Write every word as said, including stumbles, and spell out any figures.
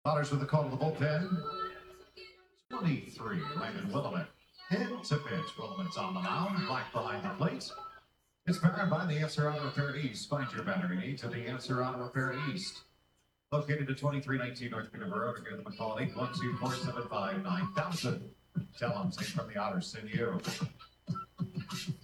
Otters with the call to the bullpen. twenty-three, Landon Willamette. Hit to pitch. Willamette's on the mound. Black behind the plate. It's powered by the Answer Auto Repair East. Find your battery needs at the Answer Auto Repair East. Located at twenty-three nineteen North Peterborough. To get them a call at eight one two, four seven five, nine thousand. Tell them, same from the Otters, send you.